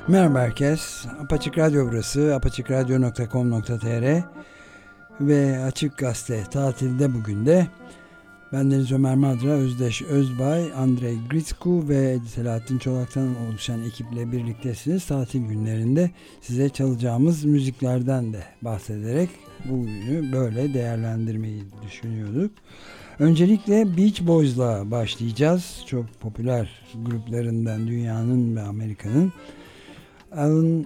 Merhaba herkes. Apaçık Radyo burası. apaçıkradyo.com.tr ve Açık Gazete tatilde bugün de. Bendeniz Ömer Madra, Özdeş Özbay, Andrei Gritsku ve Selahattin Çolak'tan oluşan ekiple birliktesiniz. Tatil günlerinde size çalacağımız müziklerden de bahsederek bugünü böyle değerlendirmeyi düşünüyorduk. Öncelikle Beach Boys'la başlayacağız. Çok popüler gruplarından dünyanın ve Amerika'nın. Alan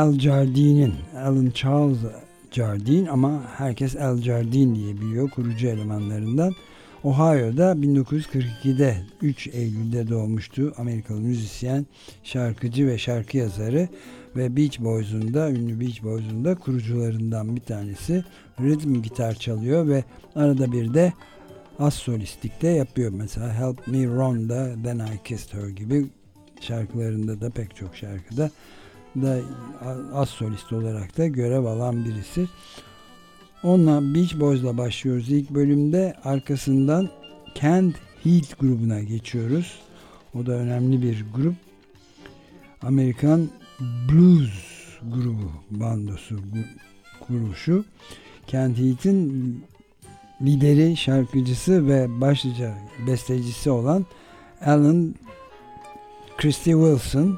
Charles Jardine ama herkes Al Jardine diye biliyor, kurucu elemanlarından. Ohio'da 1942'de 3 Eylül'de doğmuştu. Amerikalı müzisyen, şarkıcı ve şarkı yazarı ve Beach Boys'un da, ünlü Beach Boys'un da kurucularından bir tanesi. Rhythm gitar çalıyor ve arada bir de az solistlik de yapıyor. Mesela Help Me Ron'da, Then I Kissed Her gibi şarkılarında da, pek çok şarkıda da az solist olarak da görev alan birisi. Onunla, Beach Boys'la başlıyoruz ilk bölümde. Arkasından Canned Heat grubuna geçiyoruz. O da önemli bir grup. Amerikan Blues grubu, bandosu kuruluşu. Canned Heat'in lideri, şarkıcısı ve başlıca bestecisi olan Alan Christy Wilson.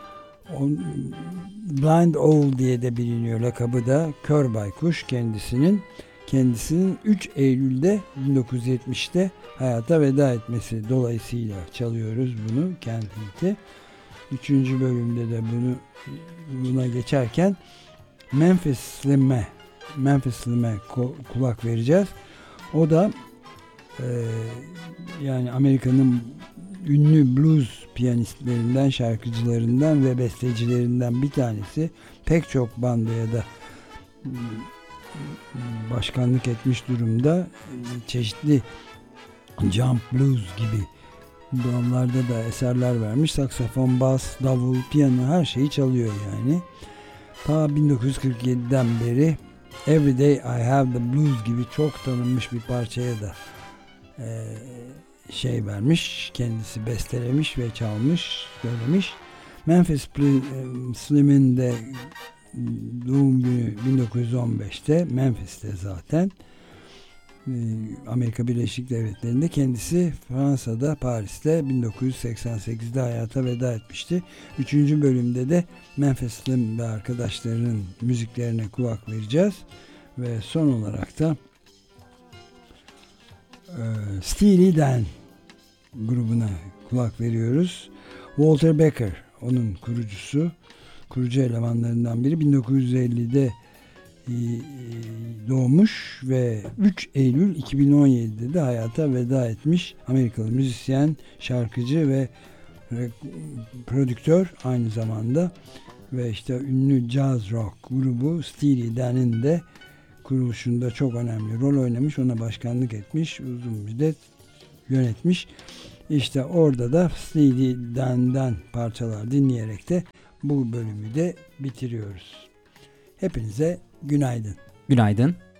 Blind Owl diye de biliniyor lakabı da, kör baykuş kendisinin 3 Eylül'de 1970'te hayata veda etmesi dolayısıyla çalıyoruz bunu, Canned Heat'i. 3. bölümde de buna geçerken Memphis Slim'e kulak vereceğiz. O da yani Amerika'nın ünlü blues piyanistlerinden, şarkıcılarından ve bestecilerinden bir tanesi. Pek çok bandoya da başkanlık etmiş durumda. Çeşitli jump blues gibi onlarda da eserler vermiş. Saksafon, bas, davul, piyano, her şeyi çalıyor yani. Ta 1947'den beri Every Day I Have the Blues gibi çok tanınmış bir parçaya da vermiş, kendisi bestelemiş ve çalmış, söylemiş. Memphis Slim'in de doğum günü 1915'te, Memphis'te zaten. Amerika Birleşik Devletleri'nde, kendisi Fransa'da, Paris'te 1988'de hayata veda etmişti. 3. bölümde de Memphis Slim ve arkadaşlarının müziklerine kulak vereceğiz ve son olarak da Steely Dan grubuna kulak veriyoruz. Walter Becker, onun kurucu elemanlarından biri. 1950'de doğmuş ve 3 Eylül 2017'de de hayata veda etmiş Amerikalı müzisyen, şarkıcı ve prodüktör aynı zamanda. Ve işte ünlü jazz rock grubu Steely Dan'in de kuruluşunda çok önemli rol oynamış, ona başkanlık etmiş, uzun müddet yönetmiş. İşte orada da Steely Dan'dan parçalar dinleyerek de bu bölümü de bitiriyoruz. Hepinize günaydın. Günaydın.